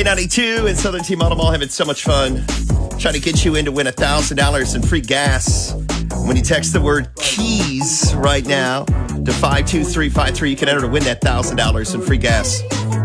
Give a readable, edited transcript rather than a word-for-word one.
K92 and Southern Team Auto Mall having so much fun trying to get you in to win $1,000 in free gas. When you text the word keys right now to 52353, you can enter to win that $1,000 in free gas.